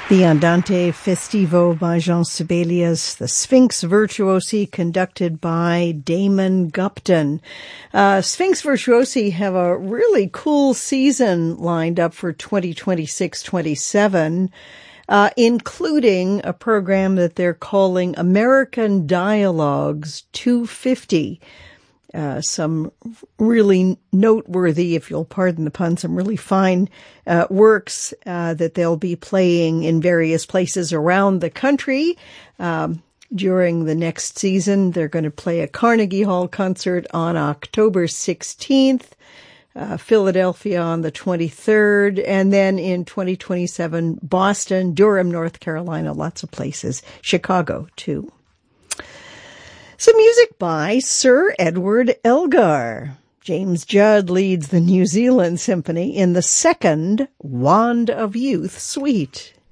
The Andante Festivo by Jean Sibelius, the Sphinx Virtuosi conducted by Damon Gupton. Sphinx Virtuosi have a really cool season lined up for 2026-27, including a program that they're calling American Dialogues 250. Some really noteworthy, if you'll pardon the pun, some really fine works that they'll be playing in various places around the country. During the next season, they're going to play a Carnegie Hall concert on October 16th, Philadelphia on the 23rd, and then in 2027, Boston, Durham, North Carolina, lots of places, Chicago too. Some music by Sir Edward Elgar. James Judd leads the New Zealand Symphony in the second Wand of Youth Suite.